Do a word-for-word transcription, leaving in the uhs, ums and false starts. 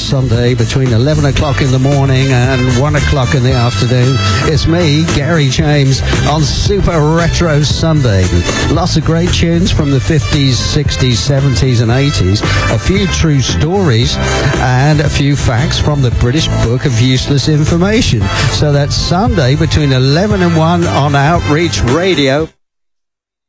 Sunday between eleven o'clock in the morning and one o'clock in the afternoon. It's me, Gary James, on Super Retro Sunday. Lots of great tunes from the fifties, sixties, seventies and eighties, a few true stories, and a few facts from the British Book of Useless Information. So that's Sunday between eleven and one on Outreach Radio.